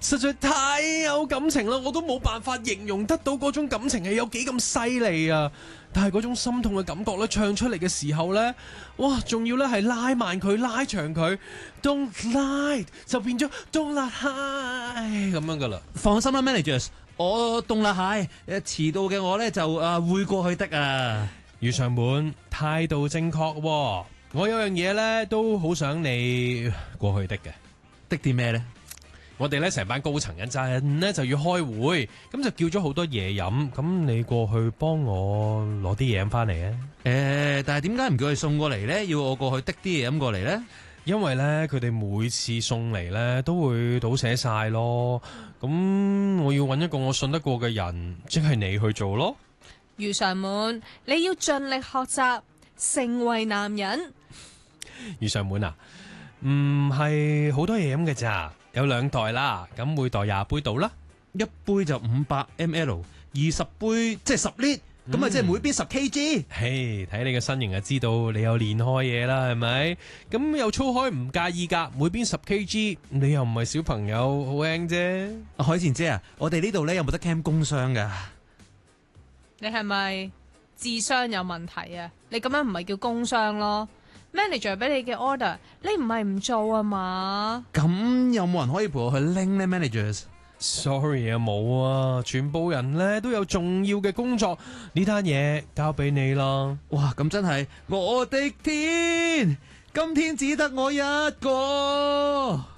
實在太有感情啦，我都冇辦法形容得到嗰種感情係有幾咁犀利啊！但係嗰種心痛嘅感覺咧，唱出嚟嘅時候咧，哇，仲要咧係拉慢佢、拉長佢 ，Don't lie 就變咗 Don't lie high 咁樣噶啦。 放心啦 ，managers， 我凍啦蟹，遲到嘅我咧就會過去的啊。 余常滿態度正確喎，我有樣嘢咧都好想你過去的嘅。 的啲咩咧？ 我哋咧成班高層一陣咧就要開會，咁就叫咗好多嘢飲，咁你過去幫我攞啲嘢飲翻嚟啊！ 但係點解唔叫佢送過嚟咧？要我過去的啲嘢飲過嚟咧？ 因為咧佢哋每次送嚟咧都會倒瀉晒咯，咁我要揾一個我信得過嘅人，即係你去做咯。 余常滿，你要盡力學習，成為男人。 余常滿啊，唔係好多嘢飲嘅咋，有2袋啦，咁每袋20杯到啦， 一杯就500ml， 20杯即係10 lit，咁啊即係每邊10 kg。 嘿，睇你嘅身形就知道你有練開嘢啦，係咪？咁又操開唔介意噶，每邊10 kg，你又唔係小朋友，好輕啫。 海賢姐啊，我哋呢度咧有冇得 cam 工傷噶？ 你係咪智商有問題啊？你咁樣唔係叫工傷咯。manager 俾你嘅 order， 你唔係唔做啊嘛？ 咁有冇人可以陪我去拎咧 ？managers，sorry 啊，冇啊，全部人咧都有重要嘅工作，呢單嘢交俾你啦。 哇，咁真係我的天，今天只得我一個。